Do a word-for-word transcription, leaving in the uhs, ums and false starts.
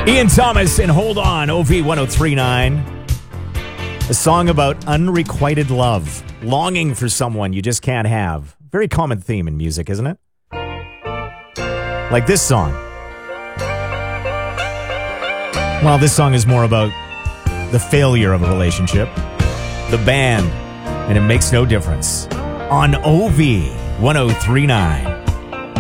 Ian Thomas and Hold On, O V ten thirty-nine. A song about unrequited love, longing for someone you just can't have. Very common theme in music, isn't it? Like this song. Well, this song is more about the failure of a relationship, the band, and it makes no difference. On O V ten thirty-nine.